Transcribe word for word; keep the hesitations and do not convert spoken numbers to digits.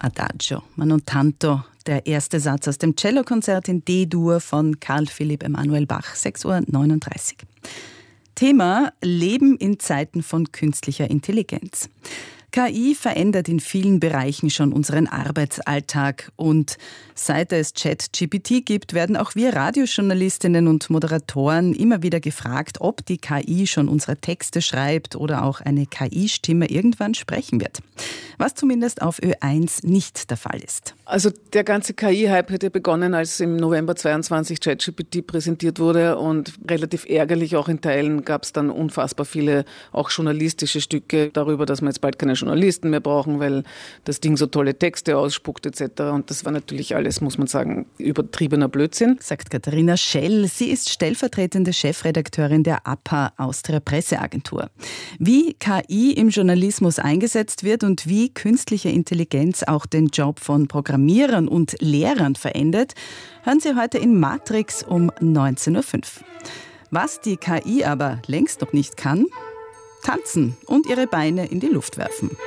Adagio, ma non tanto. Der erste Satz aus dem Cellokonzert in D-Dur von Karl Philipp Emanuel Bach, sechs Uhr neununddreißig. Thema: Leben in Zeiten von künstlicher Intelligenz. K I verändert in vielen Bereichen schon unseren Arbeitsalltag und seit es ChatGPT gibt, werden auch wir Radiojournalistinnen und Moderatoren immer wieder gefragt, ob die K I schon unsere Texte schreibt oder auch eine K I-Stimme irgendwann sprechen wird. Was zumindest auf Ö eins nicht der Fall ist. Also der ganze K I-Hype hätte begonnen, als im November zweiundzwanzig ChatGPT präsentiert wurde, und relativ ärgerlich auch in Teilen gab es dann unfassbar viele auch journalistische Stücke darüber, dass wir jetzt bald keine Journalisten mehr brauchen, weil das Ding so tolle Texte ausspuckt et cetera. Und das war natürlich alles, muss man sagen, übertriebener Blödsinn. Sagt Katharina Schell. Sie ist stellvertretende Chefredakteurin der A P A, Austria Presseagentur. Wie K I im Journalismus eingesetzt wird und wie künstliche Intelligenz auch den Job von Programmierern und Lehrern verändert, hören Sie heute in Matrix um neunzehn Uhr fünf. Was die K I aber längst noch nicht kann: tanzen und ihre Beine in die Luft werfen.